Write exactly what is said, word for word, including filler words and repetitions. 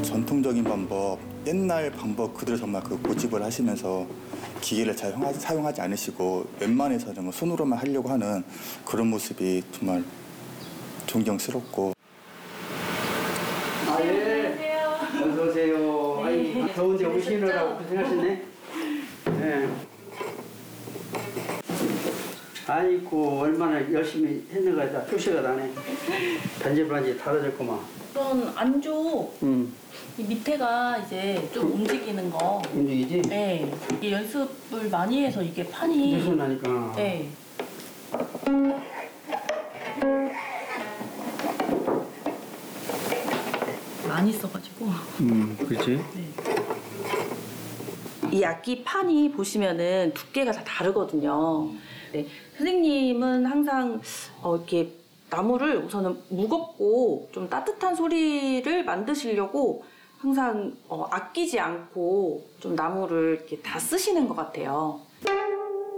전통적인 방법, 옛날 방법 그대로 정말 그 고집을 하시면서 기계를 잘 사용하지, 사용하지 않으시고 웬만해서 정말 손으로만 하려고 하는 그런 모습이 정말 존경스럽고. 아, 예. 어서 오세요. 아이, 더운데 오시느라고 고생하시네. 네. 아이고, 얼마나 열심히 했는가 다 표시가 나네. 편집을 한지 다뤄졌구만. 이건 안쪽 음. 이 밑에가 이제 좀 움직이는 거. 움직이지? 네. 이게 연습을 많이 해서 이게 판이. 연습 나니까. 네. 많이 써가지고. 음, 그렇지. 네. 이 악기 판이 보시면은 두께가 다 다르거든요. 네. 선생님은 항상 어, 이렇게 나무를 우선은 무겁고 좀 따뜻한 소리를 만드시려고 항상 어, 아끼지 않고 좀 나무를 이렇게 다 쓰시는 것 같아요.